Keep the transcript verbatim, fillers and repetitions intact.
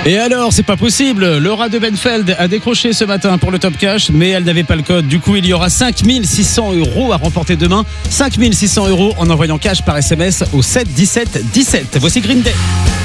Et alors, c'est pas possible. Laura de Benfeld a décroché ce matin pour le Top Cash, mais elle n'avait pas le code. Du coup, il y aura cinq mille six cents euros à remporter demain. cinq mille six cents euros en envoyant cash par S M S au sept dix-sept dix-sept. Voici Green Day.